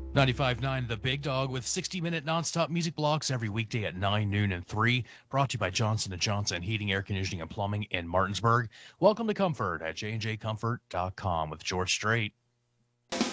95.9 The Big Dog with 60-minute nonstop music blocks every weekday at 9, noon, and 3. Brought to you by Johnson & Johnson Heating, Air Conditioning, and Plumbing in Martinsburg. Welcome to Comfort at jnjcomfort.com with George Strait.